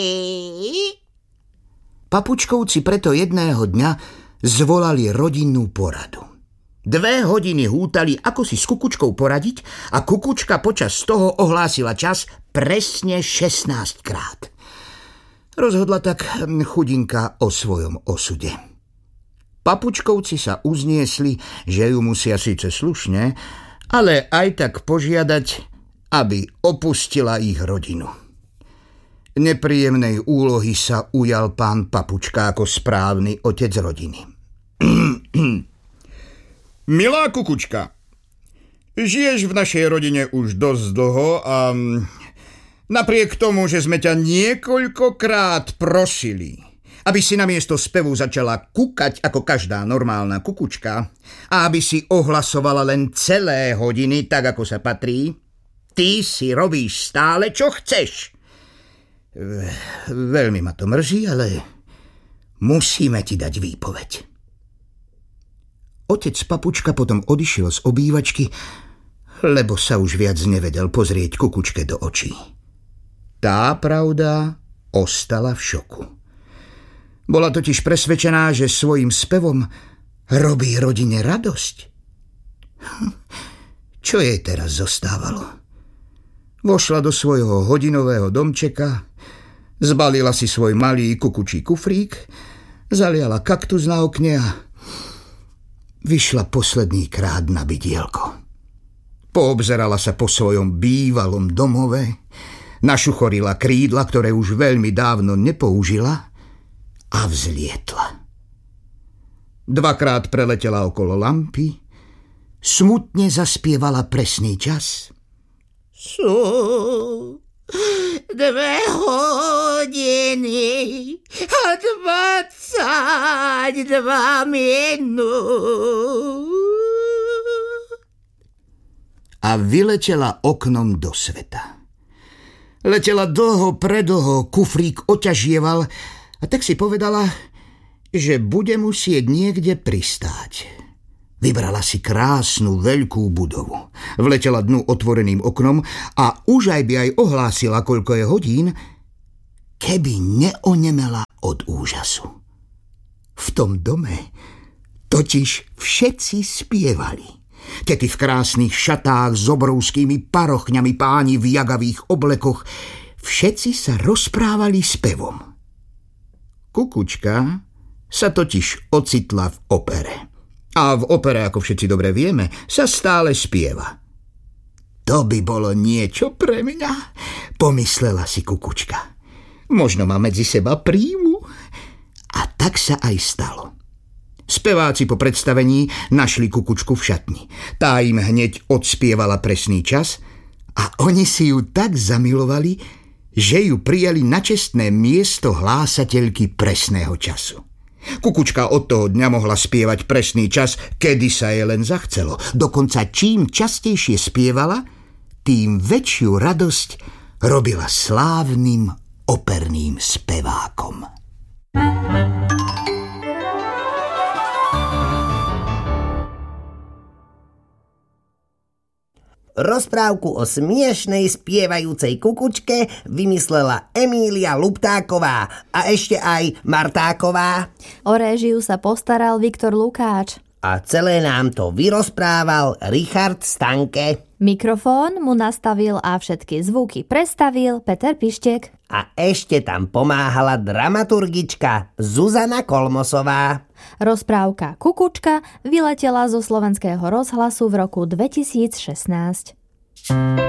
Papučkovci preto jedného dňa zvolali rodinnú poradu. 2 hodiny hútali, ako si s kukučkou poradiť, a kukučka počas toho ohlásila čas presne 16 krát. Rozhodla tak chudinka o svojom osude. Papučkovci sa uzniesli, že ju musia síce slušne, ale aj tak požiadať, aby opustila ich rodinu. Nepríjemnej úlohy sa ujal pán Papučka ako správny otec rodiny. Milá kukučka, žiješ v našej rodine už dosť dlho a napriek tomu, že sme ťa niekoľkokrát prosili, aby si namiesto spevu začala kukať ako každá normálna kukučka a aby si ohlasovala len celé hodiny, tak ako sa patrí, ty si robíš stále, čo chceš. Veľmi ma to mrzí, ale musíme ti dať výpoveď. Otec Papučka potom odišiel z obývačky, lebo sa už viac nevedel pozrieť kukučke do očí. Tá pravda ostala v šoku. Bola totiž presvedčená, že svojim spevom robí rodine radosť. Čo jej teraz zostávalo? Vošla do svojho hodinového domčeka, zbalila si svoj malý kukučí kufrík, zaliala kaktus na okne a vyšla posledný krát na bidielko. Poobzerala sa po svojom bývalom domove, našuchorila krídla, ktoré už veľmi dávno nepoužila, a vzlietla. 2-krát preletela okolo lampy, smutne zaspievala presný čas. Sú 2 hodiny a 22 minút. A vyletela oknom do sveta. Letela dlho, predlho, kufrík oťažieval a tak si povedala, že bude musieť niekde pristáť. Vybrala si krásnu veľkú budovu. Vletela dnu otvoreným oknom a už aj by aj ohlásila, koľko je hodín, keby neonemela od úžasu. V tom dome totiž všetci spievali. Tety v krásnych šatách s obrovskými parochňami, páni v jagavých oblekoch, všetci sa rozprávali spevom. Kukučka sa totiž ocitla v opere. A v opere, ako všetci dobre vieme, sa stále spieva. To by bolo niečo pre mňa, pomyslela si kukučka. Možno ma medzi seba príjmu. A tak sa aj stalo. Speváci po predstavení našli kukučku v šatni. Tá im hneď odspievala presný čas a oni si ju tak zamilovali, že ju prijali na čestné miesto hlásateľky presného času. Kukučka od toho dňa mohla spievať presný čas, kedy sa jej len zachcelo. Dokonca čím častejšie spievala, tým väčšiu radosť robila slávnym operným spevákom. Rozprávku o smiešnej spievajúcej kukučke vymyslela Emília Luptáková a ešte aj Martáková. O réžiu sa postaral Viktor Lukáč. A celé nám to vyrozprával Richard Stanke. Mikrofón mu nastavil a všetky zvuky prestavil Peter Pištek. A ešte tam pomáhala dramaturgička Zuzana Kolmosová. Rozprávka Kukučka vyletela zo Slovenského rozhlasu v roku 2016.